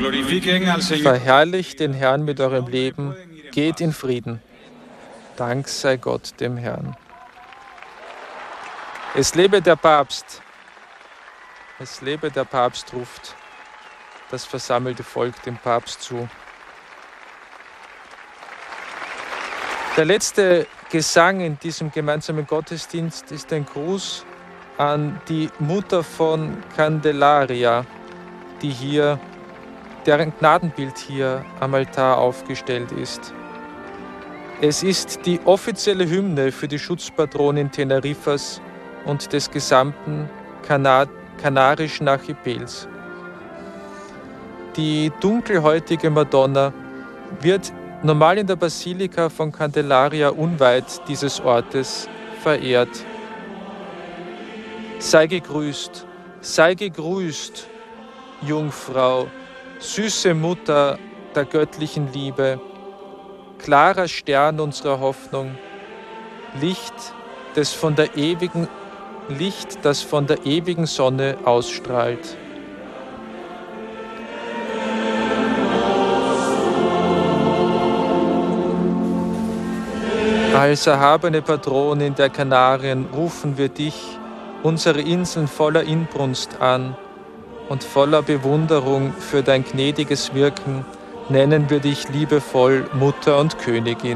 Glorifiquen al Señor. Verherrlicht den Herrn mit eurem Leben. Geht in Frieden. Dank sei Gott dem Herrn. Es lebe der Papst. Es lebe der Papst, ruft das versammelte Volk dem Papst zu. Der letzte Gesang in diesem gemeinsamen Gottesdienst ist ein Gruß an die Mutter von Candelaria, deren Gnadenbild hier am Altar aufgestellt ist. Es ist die offizielle Hymne für die Schutzpatronin Tenerifas und des gesamten Kanarischen Archipels. Die dunkelhäutige Madonna wird normal in der Basilika von Candelaria unweit dieses Ortes verehrt. Sei gegrüßt, Jungfrau, süße Mutter der göttlichen Liebe, klarer Stern unserer Hoffnung, Licht, das von der ewigen Sonne ausstrahlt. Als erhabene Patronin der Kanarien rufen wir dich, unsere Inseln voller Inbrunst an, und voller Bewunderung für dein gnädiges Wirken nennen wir dich liebevoll Mutter und Königin.